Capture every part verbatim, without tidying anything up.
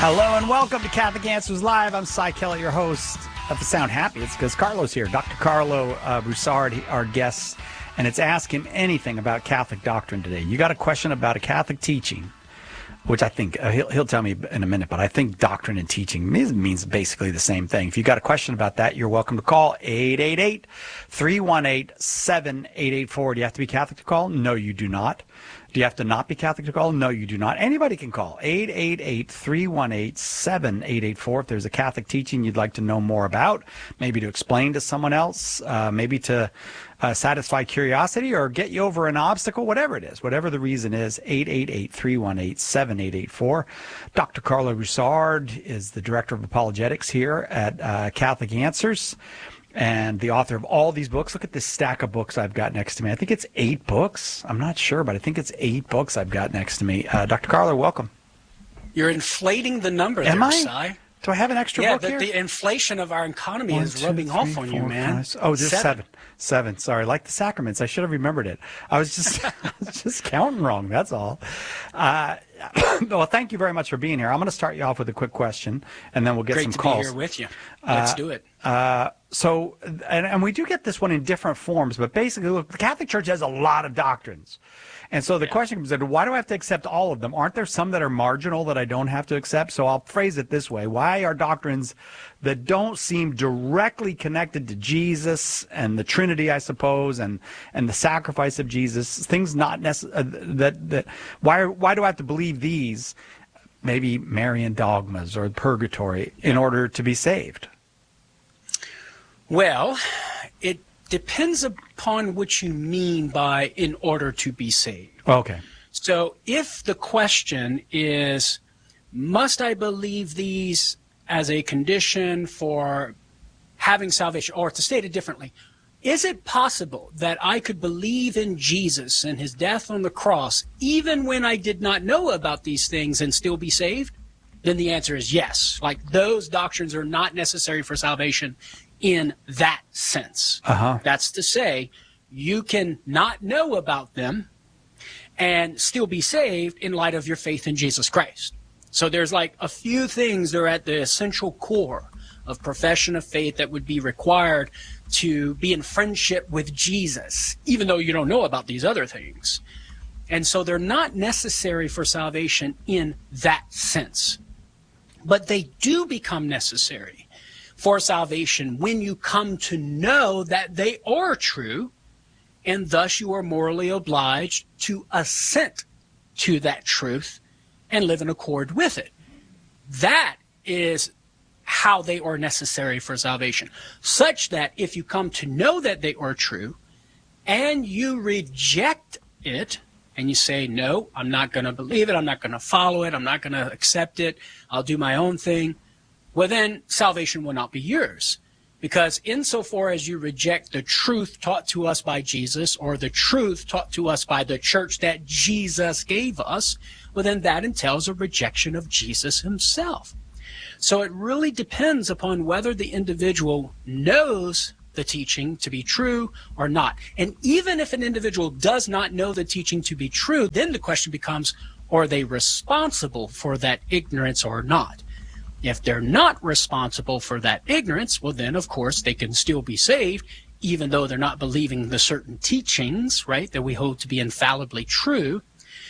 Hello and welcome to Catholic Answers Live. I'm Cy Kellett, your host. If I sound happy, it's because Carlo's here. Doctor Carlo uh, Broussard, our guest, and it's Ask Him Anything about Catholic doctrine today. You got a question about a Catholic teaching, which I think uh, he'll, he'll tell me in a minute, but I think doctrine and teaching means, means basically the same thing. If you got a question about that, you're welcome to call eight eight eight, three one eight, seven eight eight four. Do you have to be Catholic to call? No, you do not. Do you have to not be Catholic to call? No, you do not. Anybody can call. eight eight eight, three one eight, seven eight eight four. If there's a Catholic teaching you'd like to know more about, maybe to explain to someone else, uh, maybe to uh, satisfy curiosity or get you over an obstacle, whatever it is, whatever the reason is, eight eight eight, three one eight, seven eight eight four. Doctor Carlo Broussard is the Director of Apologetics here at uh, Catholic Answers, and the author of all these books. Look at this stack of books I've got next to me. I think it's eight books. I'm not sure, but I think it's eight books I've got next to me. Uh, Doctor Carlo, welcome. You're inflating the number Am there, I? Cy. Do I have an extra yeah, book the, here? the inflation of our economy One, is two, rubbing three, off on four, you, man. five, oh, just seven. seven. Seven, sorry. Like the sacraments. I should have remembered it. I was just, I was just counting wrong, that's all. Uh, well, thank you very much for being here. I'm going to start you off with a quick question, and then we'll get Great some to calls. be here with you. Let's Uh, do it. Uh, so, and, and we do get this one in different forms, but basically, look, the Catholic Church has a lot of doctrines. And so the Yeah. question comes in, why do I have to accept all of them? Aren't there some that are marginal that I don't have to accept? So I'll phrase it this way. Why are doctrines that don't seem directly connected to Jesus and the Trinity, I suppose, and, and the sacrifice of Jesus, things not necessary, uh, that, that, why, why do I have to believe these, maybe Marian dogmas or purgatory, in order to be saved? Well, it depends upon what you mean by in order to be saved. Okay. So if the question is, must I believe these as a condition for having salvation? Or to state it differently, is it possible that I could believe in Jesus and his death on the cross even when I did not know about these things and still be saved? Then the answer is yes. Like, those doctrines are not necessary for salvation in that sense. Uh-huh. That's to say, you can not know about them and still be saved in light of your faith in Jesus Christ. So there's like a few things that are at the essential core of profession of faith that would be required to be in friendship with Jesus, even though you don't know about these other things. And so they're not necessary for salvation in that sense. But they do become necessary for salvation when you come to know that they are true, and thus you are morally obliged to assent to that truth and live in accord with it. That is how they are necessary for salvation, such that if you come to know that they are true and you reject it and you say, no, I'm not going to believe it, I'm not going to follow it, I'm not going to accept it, I'll do my own thing, well, then salvation will not be yours. Because insofar as you reject the truth taught to us by Jesus, or the truth taught to us by the church that Jesus gave us, well, then that entails a rejection of Jesus himself. So it really depends upon whether the individual knows the teaching to be true or not. And even if an individual does not know the teaching to be true, then the question becomes, are they responsible for that ignorance or not? If they're not responsible for that ignorance, well then, of course, they can still be saved, even though they're not believing the certain teachings, right, that we hold to be infallibly true.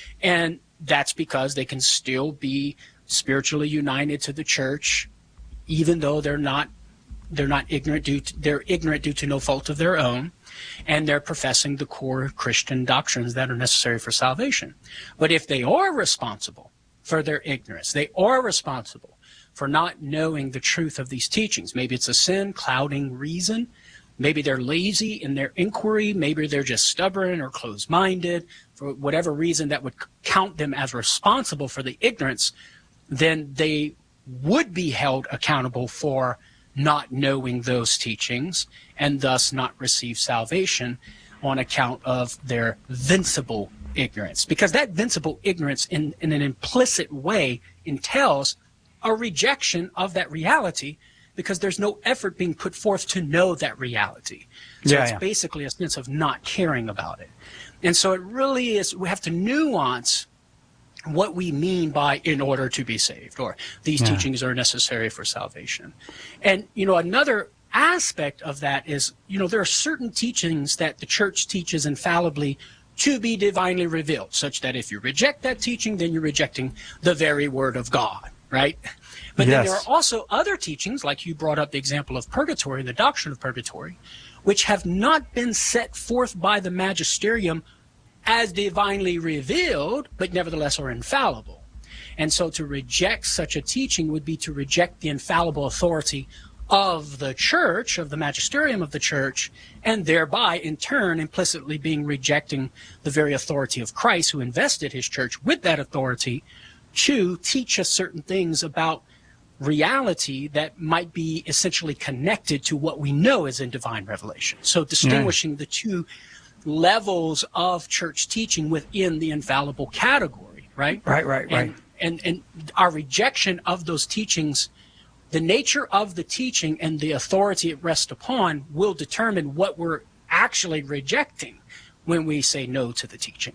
And that's because they can still be spiritually united to the church, even though they're not they're not ignorant due to, they're ignorant due to no fault of their own, and they're professing the core Christian doctrines that are necessary for salvation. But if they are responsible for their ignorance, they are responsible for not knowing the truth of these teachings. Maybe it's a sin clouding reason. Maybe they're lazy in their inquiry. Maybe they're just stubborn or closed-minded. For whatever reason that would count them as responsible for the ignorance, then they would be held accountable for not knowing those teachings and thus not receive salvation on account of their vincible ignorance. Because that vincible ignorance in, in an implicit way entails a rejection of that reality, because there's no effort being put forth to know that reality. So yeah, it's yeah. basically a sense of not caring about it. And so it really is, we have to nuance what we mean by in order to be saved, or these Yeah. teachings are necessary for salvation. And, you know, another aspect of that is, you know, there are certain teachings that the church teaches infallibly to be divinely revealed, such that if you reject that teaching, then you're rejecting the very word of God, right? But Yes. then there are also other teachings, like you brought up the example of purgatory, the doctrine of purgatory, which have not been set forth by the magisterium as divinely revealed, but nevertheless are infallible. And so to reject such a teaching would be to reject the infallible authority of the church, of the magisterium of the church, and thereby, in turn, implicitly being rejecting the very authority of Christ, who invested his church with that authority to teach us certain things about reality that might be essentially connected to what we know is in divine revelation. So distinguishing the two levels of church teaching within the infallible category, right? Right, right, right. And, and, and our rejection of those teachings, the nature of the teaching and the authority it rests upon will determine what we're actually rejecting when we say no to the teaching.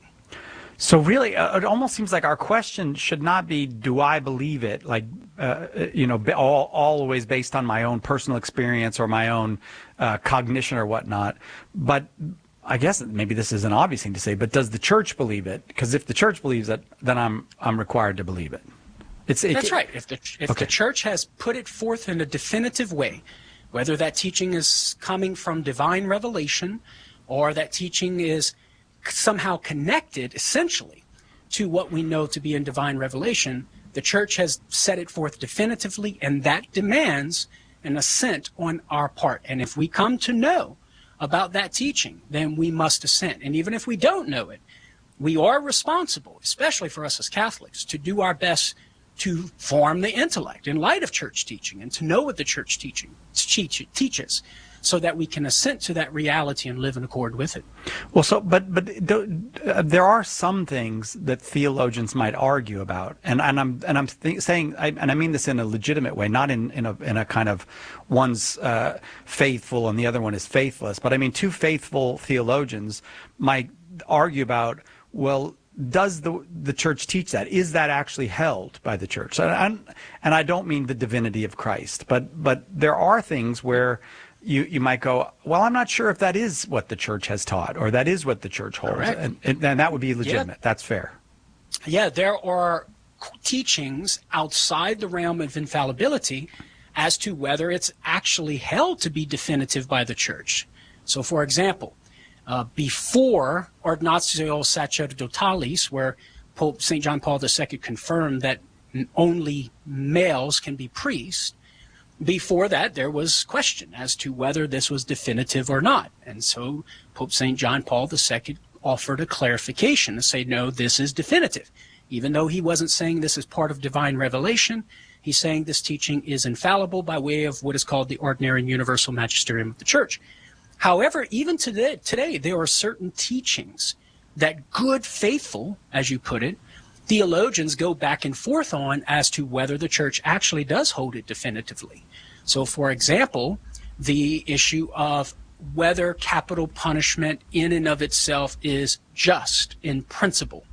So really, uh, it almost seems like our question should not be, do I believe it? Like, uh, you know, all, always based on my own personal experience or my own uh, cognition or whatnot. But I guess maybe this is an obvious thing to say, but does the church believe it? Because if the church believes it, then I'm I'm required to believe it. It's, it, That's right. If the if okay. the church has put it forth in a definitive way, whether that teaching is coming from divine revelation or that teaching is somehow connected essentially to what we know to be in divine revelation, the church has set it forth definitively, and that demands an assent on our part. And if we come to know about that teaching, then we must assent. And even if we don't know it, we are responsible, especially for us as Catholics, to do our best to form the intellect in light of church teaching and to know what the church teaching teach, teaches, so that we can assent to that reality and live in accord with it. Well, so, but but uh, there are some things that theologians might argue about, and and I'm and I'm th- saying, I, and I mean this in a legitimate way, not in in a in a kind of one's uh, faithful and the other one is faithless, but I mean two faithful theologians might argue about, well, does the the church teach that? Is that actually held by the church? And I, and I don't mean the divinity of Christ, but but there are things where you you might go, well, I'm not sure if that is what the church has taught, or that is what the church holds, and, and, and that would be legitimate. Yeah. That's fair. Yeah, there are teachings outside the realm of infallibility as to whether it's actually held to be definitive by the church. So, for example, Uh, before Ordinatio Sacerdotalis, where Pope Saint John Paul the Second confirmed that only males can be priests, before that there was question as to whether this was definitive or not. And so Pope Saint John Paul the Second offered a clarification to say, no, this is definitive. Even though he wasn't saying this is part of divine revelation, he's saying this teaching is infallible by way of what is called the ordinary and universal magisterium of the church. However, even today, today, there are certain teachings that good, faithful, as you put it, theologians go back and forth on as to whether the church actually does hold it definitively. So, for example, the issue of whether capital punishment in and of itself is just in principle.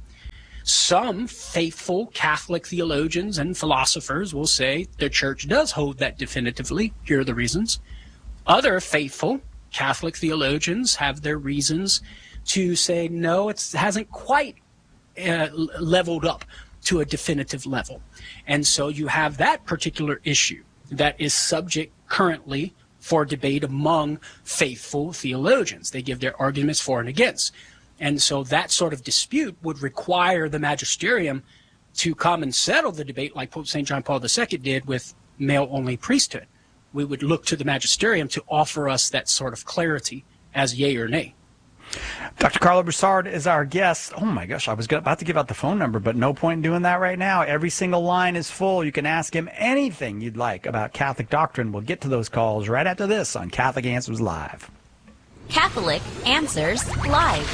Some faithful Catholic theologians and philosophers will say the church does hold that definitively. Here are the reasons. Other faithful Catholic theologians have their reasons to say, no, it hasn't quite uh, leveled up to a definitive level. And so you have that particular issue that is subject currently for debate among faithful theologians. They give their arguments for and against. And so that sort of dispute would require the magisterium to come and settle the debate like Pope Saint John Paul the Second did with male-only priesthood. We would look to the magisterium to offer us that sort of clarity as yea or nay. Doctor Carlo Broussard is our guest. Oh my gosh, I was about to give out the phone number, but no point in doing that right now. Every single line is full. You can ask him anything you'd like about Catholic doctrine. We'll get to those calls right after this on Catholic Answers Live. Catholic Answers Live.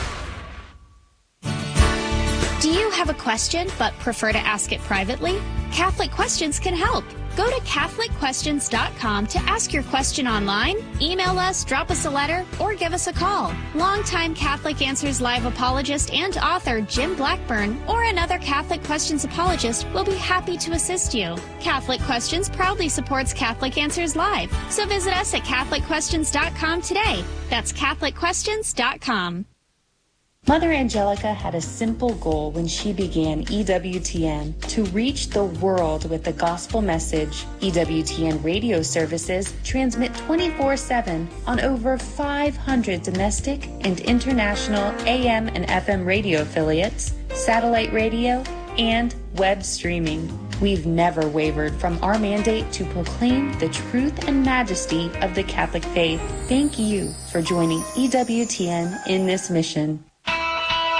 Do you have a question but prefer to ask it privately? Catholic Questions can help. Go to Catholic Questions dot com to ask your question online, email us, drop us a letter, or give us a call. Longtime Catholic Answers Live apologist and author Jim Blackburn or another Catholic Questions apologist will be happy to assist you. Catholic Questions proudly supports Catholic Answers Live, so visit us at Catholic Questions dot com today. That's Catholic Questions dot com. Mother Angelica had a simple goal when she began E W T N, to reach the world with the gospel message. E W T N radio services transmit twenty-four seven on over five hundred domestic and international A M and F M radio affiliates, satellite radio, and web streaming. We've never wavered from our mandate to proclaim the truth and majesty of the Catholic faith. Thank you for joining E W T N in this mission.